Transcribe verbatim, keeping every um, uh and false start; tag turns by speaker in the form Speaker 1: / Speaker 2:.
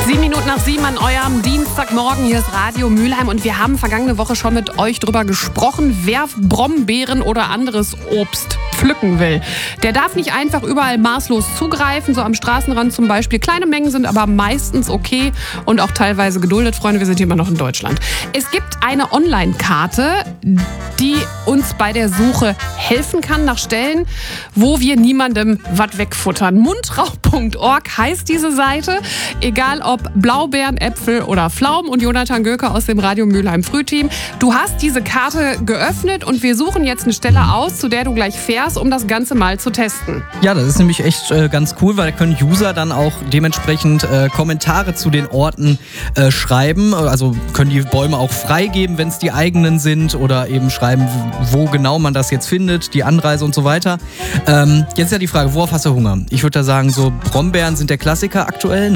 Speaker 1: Sieben Minuten nach sieben an eurem Dienstagmorgen. Hier ist Radio Mülheim und wir haben vergangene Woche schon mit euch drüber gesprochen, wer Brombeeren oder anderes Obst pflücken will. Der darf nicht einfach überall maßlos zugreifen, so am Straßenrand zum Beispiel. Kleine Mengen sind aber meistens okay und auch teilweise geduldet. Freunde, wir sind hier immer noch in Deutschland. Es gibt eine Online-Karte, die uns bei der Suche helfen kann nach Stellen, wo wir niemandem was wegfuttern. mundraub punkt org heißt diese Seite. Egal ob Blaubeeren, Äpfel oder Pflaumen. Und Jonathan Göke aus dem Radio Mülheim Frühteam. Du hast diese Karte geöffnet und wir suchen jetzt eine Stelle aus, zu der du gleich fährst, um das Ganze mal zu testen.
Speaker 2: Ja, das ist nämlich echt äh, ganz cool, weil da können User dann auch dementsprechend äh, Kommentare zu den Orten äh, schreiben. Also können die Bäume auch freigeben, wenn es die eigenen sind, oder eben schreiben, wo genau man das jetzt findet, die Anreise und so weiter. Ähm, jetzt ist ja die Frage, worauf hast du Hunger? Ich würde da sagen, so Brombeeren sind der Klassiker aktuell.